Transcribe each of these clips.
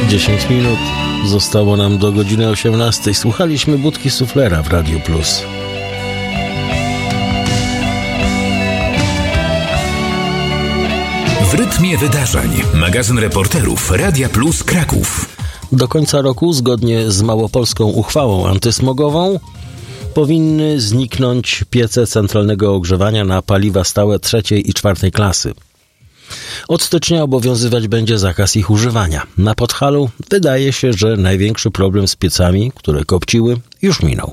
10 minut zostało nam do godziny 18. Słuchaliśmy Budki Suflera w Radiu Plus. W rytmie wydarzeń. Magazyn reporterów Radia Plus Kraków. Do końca roku, zgodnie z małopolską uchwałą antysmogową, powinny zniknąć piece centralnego ogrzewania na paliwa stałe 3. i 4. klasy. Od stycznia obowiązywać będzie zakaz ich używania. Na Podhalu wydaje się, że największy problem z piecami, które kopciły, już minął.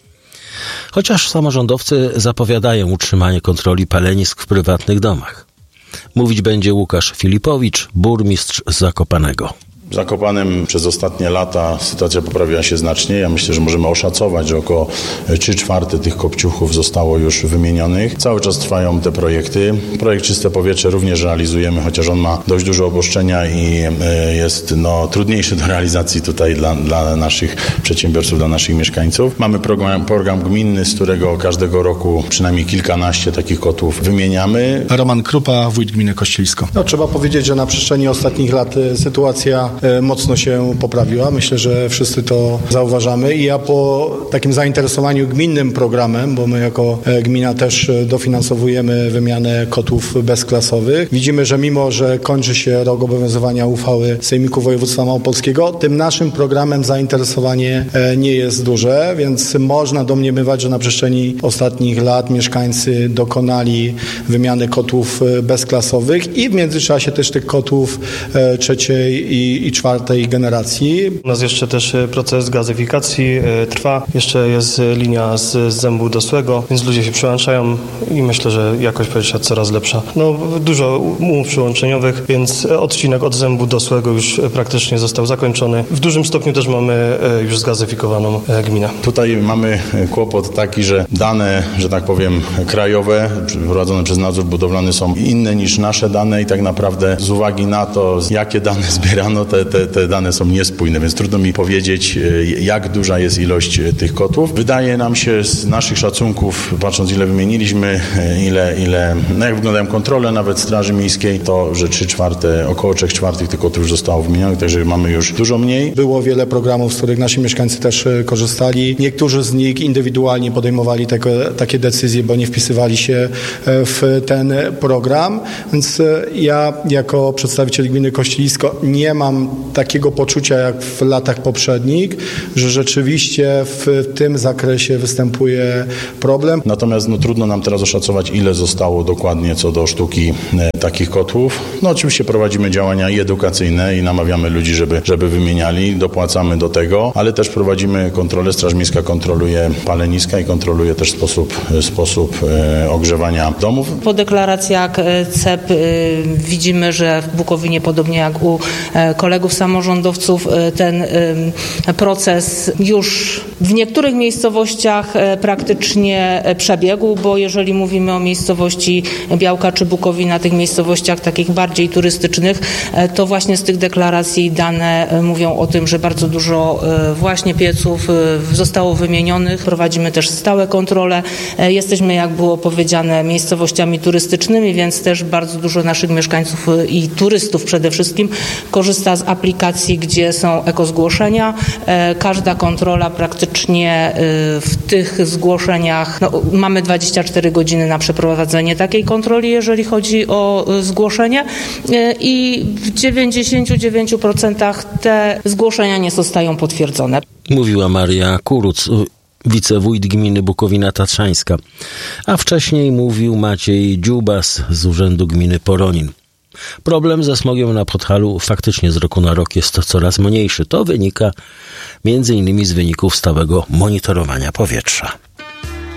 Chociaż samorządowcy zapowiadają utrzymanie kontroli palenisk w prywatnych domach. Mówić będzie Łukasz Filipowicz, burmistrz Zakopanego. W Zakopanem przez ostatnie lata sytuacja poprawiła się znacznie. Ja myślę, że możemy oszacować, że około 3/4 tych kopciuchów zostało już wymienionych. Cały czas trwają te projekty. Projekt Czyste Powietrze również realizujemy, chociaż on ma dość duże obostrzenia i jest trudniejszy do realizacji tutaj dla naszych przedsiębiorców, dla naszych mieszkańców. Mamy program gminny, z którego każdego roku przynajmniej kilkanaście takich kotłów wymieniamy. Roman Krupa, wójt gminy Kościelisko. Trzeba powiedzieć, że na przestrzeni ostatnich lat sytuacja mocno się poprawiła. Myślę, że wszyscy to zauważamy i ja po takim zainteresowaniu gminnym programem, bo my jako gmina też dofinansowujemy wymianę kotłów bezklasowych, widzimy, że mimo, że kończy się rok obowiązywania uchwały Sejmiku Województwa Małopolskiego, tym naszym programem zainteresowanie nie jest duże, więc można domniemywać, że na przestrzeni ostatnich lat mieszkańcy dokonali wymiany kotłów bezklasowych i w międzyczasie też tych kotłów 3. i 4. generacji. U nas jeszcze też proces gazyfikacji trwa. Jeszcze jest linia z Zębu Dosłego, więc ludzie się przyłączają i myślę, że jakość powietrza coraz lepsza. Dużo umów przyłączeniowych, więc odcinek od Zębu Dosłego już praktycznie został zakończony. W dużym stopniu też mamy już zgazyfikowaną gminę. Tutaj mamy kłopot taki, że dane, że tak powiem, krajowe, prowadzone przez nadzór budowlany są inne niż nasze dane i tak naprawdę z uwagi na to, jakie dane zbierano, te dane są niespójne, więc trudno mi powiedzieć, jak duża jest ilość tych kotłów. Wydaje nam się z naszych szacunków, patrząc ile wymieniliśmy, jak wyglądają kontrole nawet Straży Miejskiej, to, że około 3/4 tych kotłów już zostało wymienionych, także mamy już dużo mniej. Było wiele programów, z których nasi mieszkańcy też korzystali. Niektórzy z nich indywidualnie podejmowali takie decyzje, bo nie wpisywali się w ten program, więc ja jako przedstawiciel gminy Kościelisko nie mam takiego poczucia jak w latach poprzednich, że rzeczywiście w tym zakresie występuje problem. Natomiast trudno nam teraz oszacować, ile zostało dokładnie co do sztuki takich kotłów. Oczywiście prowadzimy działania i edukacyjne i namawiamy ludzi, żeby wymieniali, dopłacamy do tego, ale też prowadzimy kontrolę. Straż Miejska kontroluje paleniska i kontroluje też sposób ogrzewania domów. Po deklaracjach CEP widzimy, że w Bukowinie, podobnie jak u kolegów samorządowców, ten proces już w niektórych miejscowościach praktycznie przebiegł, bo jeżeli mówimy o miejscowości Białka czy Bukowina, tych miejscowościach takich bardziej turystycznych, to właśnie z tych deklaracji dane mówią o tym, że bardzo dużo właśnie pieców zostało wymienionych. Prowadzimy też stałe kontrole. Jesteśmy, jak było powiedziane, miejscowościami turystycznymi, więc też bardzo dużo naszych mieszkańców i turystów przede wszystkim korzysta z aplikacji, gdzie są ekozgłoszenia. Każda kontrola praktycznie w tych zgłoszeniach, mamy 24 godziny na przeprowadzenie takiej kontroli, jeżeli chodzi o zgłoszenie i w 99% te zgłoszenia nie zostają potwierdzone. Mówiła Maria Kuruc, wicewójt gminy Bukowina Tatrzańska, a wcześniej mówił Maciej Dziubas z Urzędu Gminy Poronin. Problem ze smogiem na Podhalu faktycznie z roku na rok jest coraz mniejszy. To wynika m.in. z wyników stałego monitorowania powietrza.